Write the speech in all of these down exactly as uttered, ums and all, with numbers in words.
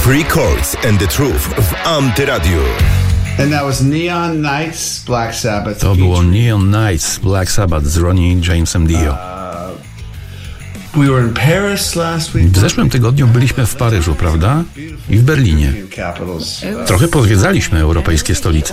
Three Chords and the Truth w Antyradiu. And that was Neon Nights, Black Sabbath. To było Neon Nights, Black Sabbath z Ronnie Jamesem Dio. We were in Paris last week. W zeszłym tygodniu byliśmy w Paryżu, prawda? I w Berlinie. Trochę pozwiedzaliśmy europejskie stolice.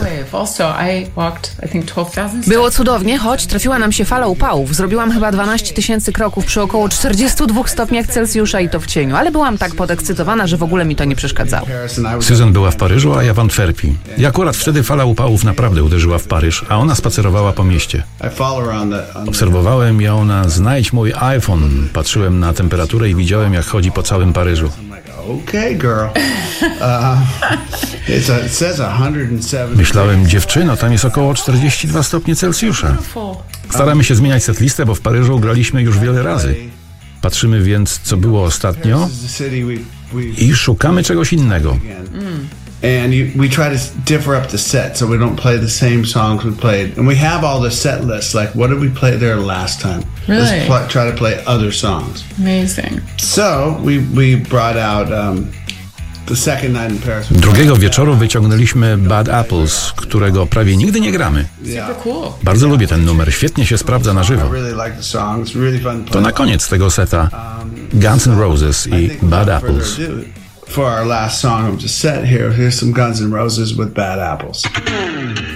Było cudownie, choć trafiła nam się fala upałów. Zrobiłam chyba dwanaście tysięcy kroków przy około czterdziestu dwóch stopniach Celsjusza i to w cieniu, ale byłam tak podekscytowana, że w ogóle mi to nie przeszkadzało. Susan była w Paryżu, a ja w Antwerpii. I akurat wtedy fala upałów naprawdę uderzyła w Paryż, a ona spacerowała po mieście. Obserwowałem ją na Znajdź mój iPhone. Patrzyłem na temperaturę i widziałem, jak chodzi po całym Paryżu. Okay, girl. Uh, it's a, it says one oh seven. Myślałem, dziewczyno, tam jest około czterdzieści dwa stopnie Celsjusza. Staramy się zmieniać setlistę, bo w Paryżu graliśmy już wiele razy. Patrzymy więc, co było ostatnio i szukamy czegoś innego. And you, we try to differ up the set, so we don't play the same songs we played. And we have all the set lists, like what did we play there last time? Really? Let's pl- try to play other songs. Amazing. So we we brought out um, the second night in Paris. Drugiego wieczoru wyciągnęliśmy Bad Apples, którego prawie nigdy nie gramy. Super cool. Bardzo lubię ten numer, świetnie się sprawdza na żywo. I really like the songs, really fun to To play. na koniec tego seta Guns N' Roses i Bad Apples. For our last song of the set here, here's some Guns N' Roses with Bad Apples.